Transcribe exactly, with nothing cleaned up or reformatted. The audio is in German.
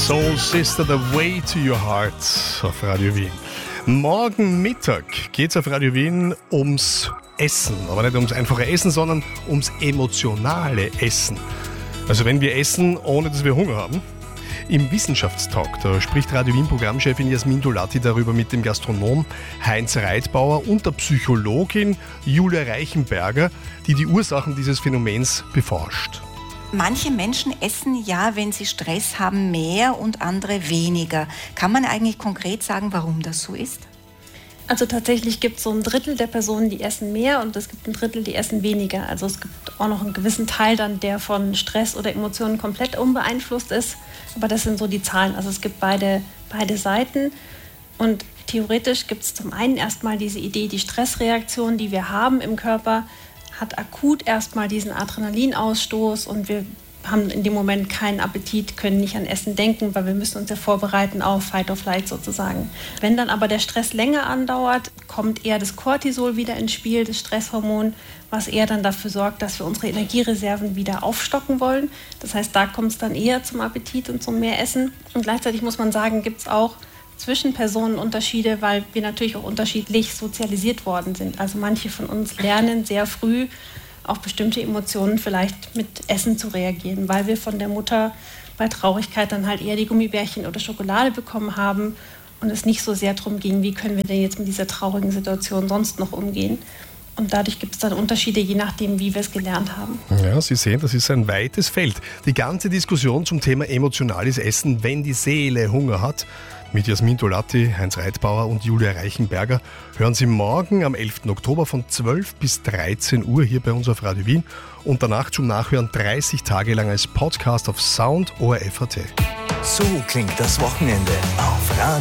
Soul Sister, The Way to Your Heart auf Radio Wien. Morgen Mittag geht es auf Radio Wien ums Essen. Aber nicht ums einfache Essen, sondern ums emotionale Essen. Also wenn wir essen, ohne dass wir Hunger haben. Im Wissenschaftstalk, da spricht Radio Wien-Programmchefin Jasmin Dolatti darüber mit dem Gastronom Heinz Reitbauer und der Psychologin Julia Reichenberger, die die Ursachen dieses Phänomens beforscht. Manche Menschen essen ja, wenn sie Stress haben, mehr und andere weniger. Kann man eigentlich konkret sagen, warum das so ist? Also tatsächlich gibt es so ein Drittel der Personen, die essen mehr und es gibt ein Drittel, die essen weniger. Also es gibt auch noch einen gewissen Teil dann, der von Stress oder Emotionen komplett unbeeinflusst ist. Aber das sind so die Zahlen. Also es gibt beide, beide Seiten. Und theoretisch gibt es zum einen erstmal diese Idee, die Stressreaktion, die wir haben im Körper, hat akut erstmal diesen Adrenalinausstoß und wir haben in dem Moment keinen Appetit, können nicht an Essen denken, weil wir müssen uns ja vorbereiten auf Fight or Flight sozusagen. Wenn dann aber der Stress länger andauert, kommt eher das Cortisol wieder ins Spiel, das Stresshormon, was eher dann dafür sorgt, dass wir unsere Energiereserven wieder aufstocken wollen. Das heißt, da kommt es dann eher zum Appetit und zum Mehressen. Und gleichzeitig muss man sagen, gibt es auch zwischen Personen Unterschiede, weil wir natürlich auch unterschiedlich sozialisiert worden sind. Also manche von uns lernen sehr früh, auf bestimmte Emotionen vielleicht mit Essen zu reagieren, weil wir von der Mutter bei Traurigkeit dann halt eher die Gummibärchen oder Schokolade bekommen haben und es nicht so sehr darum ging, wie können wir denn jetzt mit dieser traurigen Situation sonst noch umgehen. Und dadurch gibt es dann Unterschiede, je nachdem, wie wir es gelernt haben. Ja, Sie sehen, das ist ein weites Feld. Die ganze Diskussion zum Thema emotionales Essen, wenn die Seele Hunger hat, mit Jasmin Dolatti, Heinz Reitbauer und Julia Reichenberger, hören Sie morgen am elften Oktober von zwölf bis dreizehn Uhr hier bei uns auf Radio Wien und danach zum Nachhören dreißig Tage lang als Podcast auf Sound O R F Punkt A T. So klingt das Wochenende auf Radio